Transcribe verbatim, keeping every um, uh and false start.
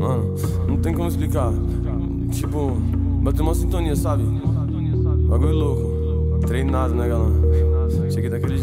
Mano, não tem como explicar. Tipo, bateu uma sintonia, sabe? Bagulho louco. Treinado, né, galera? Cheguei daquele